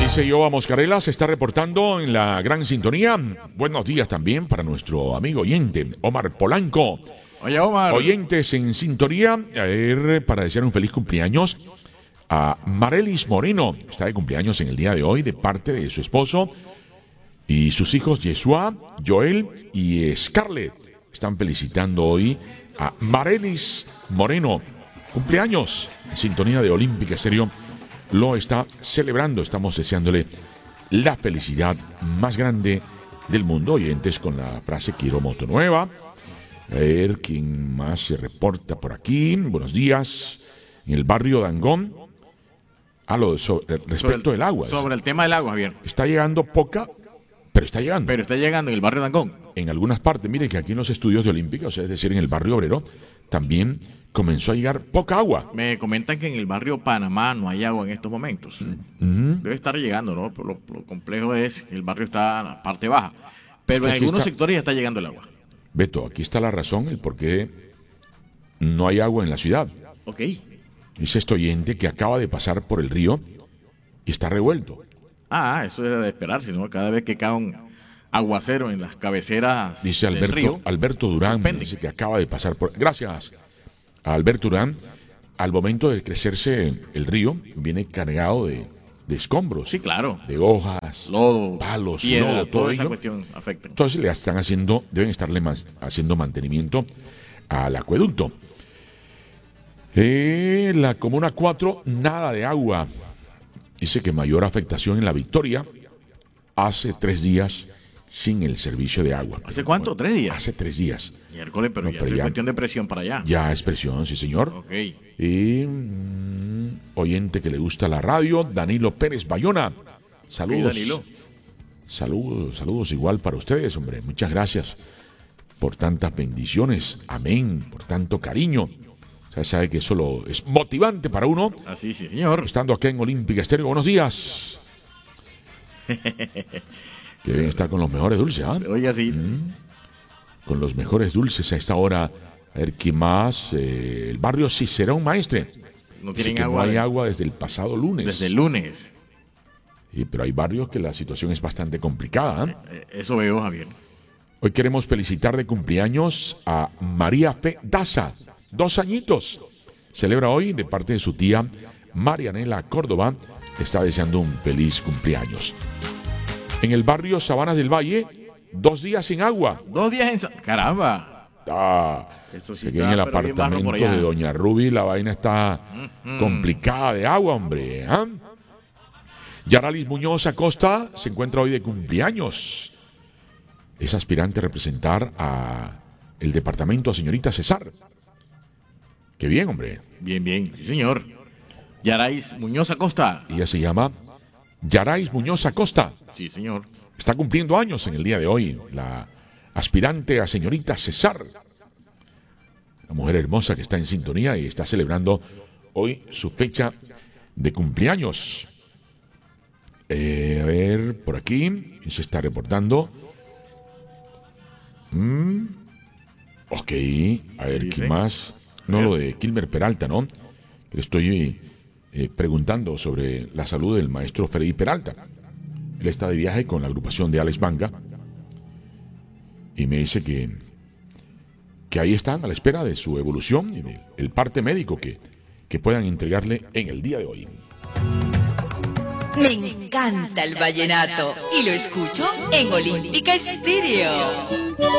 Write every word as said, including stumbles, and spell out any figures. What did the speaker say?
Dice Yoa Moscarela, se está reportando en la gran sintonía. Buenos días también para nuestro amigo oyente, Omar Polanco. Oye, Omar. Oyentes en sintonía, a ver, para desear un feliz cumpleaños a Marelis Moreno. Está de cumpleaños en el día de hoy de parte de su esposo y sus hijos Yeshua, Joel y Scarlett. Están felicitando hoy a Marelis Moreno. Cumpleaños en sintonía de Olímpica Estéreo. Lo está celebrando. Estamos deseándole la felicidad más grande del mundo. Oyentes con la frase quiero moto nueva. A ver quién más se reporta por aquí. Buenos días. En el barrio Dangón. A lo sobre, respecto sobre el, del agua. Sobre el tema del agua, Javier. Está llegando poca, pero está llegando. Pero está llegando en el barrio Dangón. En algunas partes. Mire que aquí en los estudios de Olímpica, o sea, es decir, en el barrio obrero, también comenzó a llegar poca agua. Me comentan que en el barrio Panamá no hay agua en estos momentos. Uh-huh. Debe estar llegando, ¿no? Lo, lo complejo es que el barrio está en la parte baja. Pero es que en algunos está, sectores ya está llegando el agua. Beto, aquí está la razón, el por qué no hay agua en la ciudad. Ok. Dice este oyente que acaba de pasar por el río y está revuelto. Ah, eso era de esperarse, ¿no? Cada vez que cae un aguacero en las cabeceras dice del Alberto, río, Alberto Durán, dice que acaba de pasar por... Gracias a Alberto Durán. Al momento de crecerse el río, viene cargado de, de escombros. Sí, claro. De hojas, lodo, palos, piedra, lodo, todo toda esa ello. cuestión afecta. Entonces le están haciendo, deben estarle más, haciendo mantenimiento al acueducto. Eh, la Comuna cuatro, nada de agua. Dice que mayor afectación en La Victoria. Hace tres días sin el servicio de agua. ¿Hace cuánto? ¿Tres días? Hace tres días. Miércoles, pero No, ya pero es ya- cuestión de presión para allá. Ya es presión, sí señor. Ok. Y mm, oyente que le gusta la radio, Danilo Pérez Bayona. Saludos. Ok, Danilo. Saludos, saludos igual para ustedes, hombre. Muchas gracias por tantas bendiciones. Amén. Por tanto cariño. O sea, sabe que eso lo- es motivante para uno. Así, sí, señor. Estando acá en Olímpica Estéreo. Buenos días. Que bien estar con los mejores dulces, ¿ah? Oiga, sí. Mm. Con los mejores dulces a esta hora. A ver, ¿qué más? Eh, el barrio Cicerón Maestre. No Dice tienen que agua. no hay de- agua desde el pasado lunes. Desde el lunes. Sí, pero hay barrios que la situación es bastante complicada. ¿eh? Eh, Eso veo, Javier. Hoy queremos felicitar de cumpleaños a María Fe Daza. Dos añitos. Celebra hoy de parte de su tía Marianela Córdoba. Está deseando un feliz cumpleaños. En el barrio Sabanas del Valle, dos días sin agua. Dos días en... Sa- ¡Caramba! Ah, Eso sí que está, en el pero bien barro apartamento por allá. de Doña Ruby la vaina está Mm, mm. complicada de agua, hombre. ¿ah? Yaralis Muñoz Acosta se encuentra hoy de cumpleaños. Es aspirante a representar a el departamento a señorita César. Qué bien, hombre. Bien, bien. Sí, señor. Yarais Muñoz Acosta. Ella se llama Yarais Muñoz Acosta. Sí, señor. Está cumpliendo años en el día de hoy. La aspirante a señorita César. Una mujer hermosa que está en sintonía y está celebrando hoy su fecha de cumpleaños. Eh, a ver, por aquí se está reportando. Mm, ok, a ver, Dice. ¿qué más? No, lo de Kilmer Peralta, ¿no? Que le estoy eh, preguntando sobre la salud del maestro Freddy Peralta. Él está de viaje con la agrupación de Alex Manga y me dice que, que ahí están a la espera de su evolución y del parte médico que, que puedan entregarle en el día de hoy. Me encanta el vallenato y lo escucho en Olímpica Estéreo.